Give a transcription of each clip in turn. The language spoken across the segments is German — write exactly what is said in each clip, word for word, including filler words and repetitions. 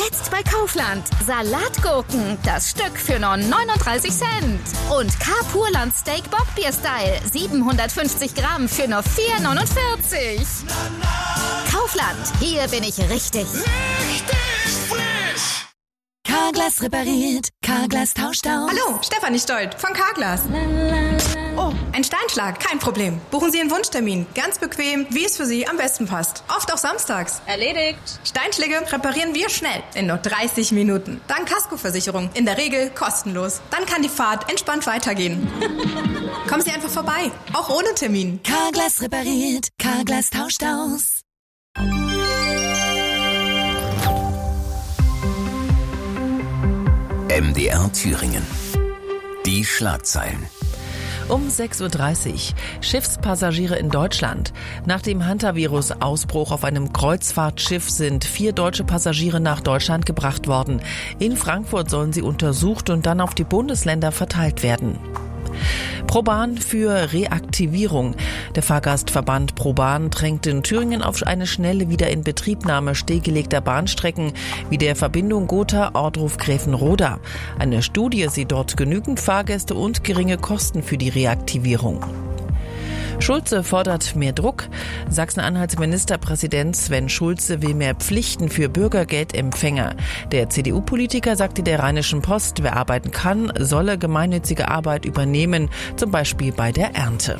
Jetzt bei Kaufland. Salatgurken, das Stück für nur neununddreißig Cent. Und K-Purland Steak Bockbier-Style, siebenhundertfünfzig Gramm für nur vier neunundvierzig. Kaufland, hier bin ich richtig. Richtig frisch! Carglass repariert, Carglass tauscht aus. Hallo, Stefanie Stolt von Carglass. Oh, ein Steinschlag, kein Problem. Buchen Sie Ihren Wunschtermin, ganz bequem, wie es für Sie am besten passt. Oft auch samstags. Erledigt. Steinschläge reparieren wir schnell, in nur dreißig Minuten. Dank Kaskoversicherung, in der Regel kostenlos. Dann kann die Fahrt entspannt weitergehen. Kommen Sie einfach vorbei, auch ohne Termin. Carglass repariert, Carglass tauscht aus. M D R Thüringen. Die Schlagzeilen. Um sechs Uhr dreißig. Schiffspassagiere in Deutschland. Nach dem Hantavirus-Ausbruch auf einem Kreuzfahrtschiff sind vier deutsche Passagiere nach Deutschland gebracht worden. In Frankfurt sollen sie untersucht und dann auf die Bundesländer verteilt werden. ProBahn für Reaktivierung. Der Fahrgastverband ProBahn drängt in Thüringen auf eine schnelle Wiederinbetriebnahme stillgelegter Bahnstrecken wie der Verbindung Gotha-Ohrdruf-Gräfenroda. Eine Studie sieht dort genügend Fahrgäste und geringe Kosten für die Reaktivierung. Schulze fordert mehr Druck. Sachsen-Anhalts Ministerpräsident Sven Schulze will mehr Pflichten für Bürgergeldempfänger. Der C D U-Politiker sagte der Rheinischen Post, wer arbeiten kann, solle gemeinnützige Arbeit übernehmen, zum Beispiel bei der Ernte.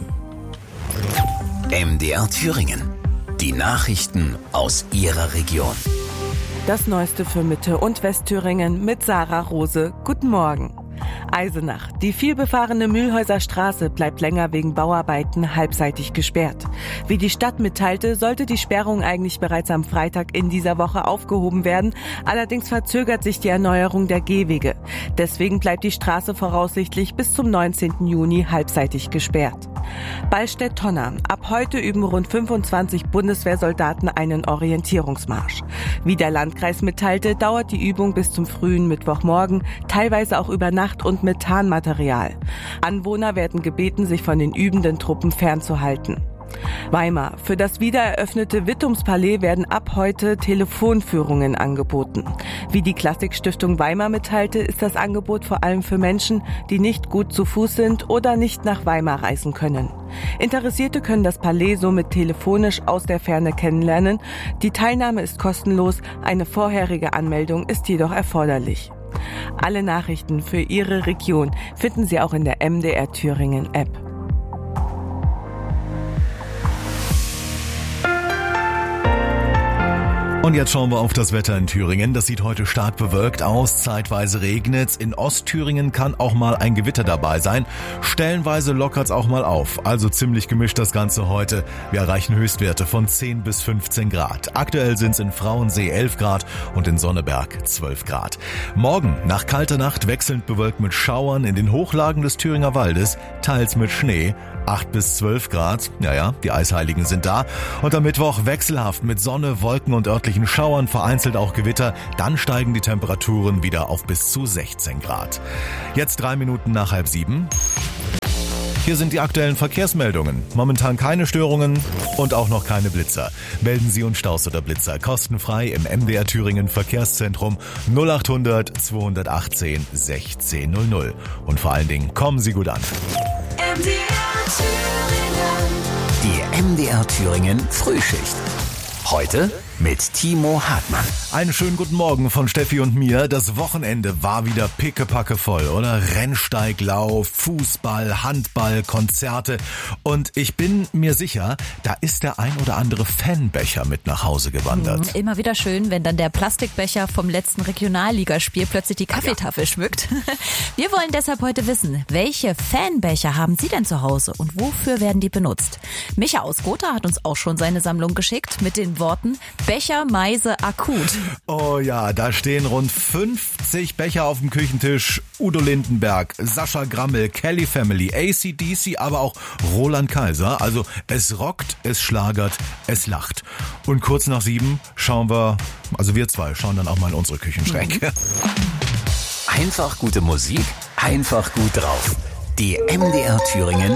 M D R Thüringen. Die Nachrichten aus Ihrer Region. Das Neueste für Mitte- und Westthüringen mit Sarah Rose. Guten Morgen. Eisenach. Die vielbefahrene Mühlhäuser Straße bleibt länger wegen Bauarbeiten halbseitig gesperrt. Wie die Stadt mitteilte, sollte die Sperrung eigentlich bereits am Freitag in dieser Woche aufgehoben werden. Allerdings verzögert sich die Erneuerung der Gehwege. Deswegen bleibt die Straße voraussichtlich bis zum neunzehnten Juni halbseitig gesperrt. Ballstedt-Tonner. Ab heute üben rund fünfundzwanzig Bundeswehrsoldaten einen Orientierungsmarsch. Wie der Landkreis mitteilte, dauert die Übung bis zum frühen Mittwochmorgen, teilweise auch über Nacht und mit Tarnmaterial. Anwohner werden gebeten, sich von den übenden Truppen fernzuhalten. Weimar. Für das wiedereröffnete Wittumspalais werden ab heute Telefonführungen angeboten. Wie die Klassikstiftung Weimar mitteilte, ist das Angebot vor allem für Menschen, die nicht gut zu Fuß sind oder nicht nach Weimar reisen können. Interessierte können das Palais somit telefonisch aus der Ferne kennenlernen. Die Teilnahme ist kostenlos, eine vorherige Anmeldung ist jedoch erforderlich. Alle Nachrichten für Ihre Region finden Sie auch in der M D R Thüringen App. Und jetzt schauen wir auf das Wetter in Thüringen. Das sieht heute stark bewölkt aus. Zeitweise regnet's. In Ostthüringen kann auch mal ein Gewitter dabei sein. Stellenweise lockert's auch mal auf. Also ziemlich gemischt das Ganze heute. Wir erreichen Höchstwerte von zehn bis fünfzehn Grad. Aktuell sind's in Frauensee elf Grad und in Sonneberg zwölf Grad. Morgen nach kalter Nacht wechselnd bewölkt mit Schauern in den Hochlagen des Thüringer Waldes, teils mit Schnee. acht bis zwölf Grad. Ja, ja, die Eisheiligen sind da. Und am Mittwoch wechselhaft mit Sonne, Wolken und örtlichen Schauern, vereinzelt auch Gewitter. Dann steigen die Temperaturen wieder auf bis zu sechzehn Grad. Jetzt drei Minuten nach halb sieben. Hier sind die aktuellen Verkehrsmeldungen. Momentan keine Störungen und auch noch keine Blitzer. Melden Sie uns Staus oder Blitzer kostenfrei im M D R Thüringen Verkehrszentrum null acht hundert zweihundertachtzehn sechzehn null null. Und vor allen Dingen kommen Sie gut an. M D R Thüringen. Die M D R Thüringen Frühschicht. Heute mit Timo Hartmann. Einen schönen guten Morgen von Steffi und mir. Das Wochenende war wieder pickepacke voll, oder? Rennsteiglauf, Fußball, Handball, Konzerte. Und ich bin mir sicher, da ist der ein oder andere Fanbecher mit nach Hause gewandert. Immer wieder schön, wenn dann der Plastikbecher vom letzten Regionalligaspiel plötzlich die Kaffeetafel schmückt. Wir wollen deshalb heute wissen, welche Fanbecher haben Sie denn zu Hause und wofür werden die benutzt? Micha aus Gotha hat uns auch schon seine Sammlung geschickt mit den Worten Becher, Meise, akut. Oh ja, da stehen rund fünfzig Becher auf dem Küchentisch. Udo Lindenberg, Sascha Grammel, Kelly Family, A C D C, aber auch Roland Kaiser. Also es rockt, es schlagert, es lacht. Und kurz nach sieben schauen wir, also wir zwei schauen dann auch mal in unsere Küchenschränke. Einfach gute Musik, einfach gut drauf. Die M D R Thüringen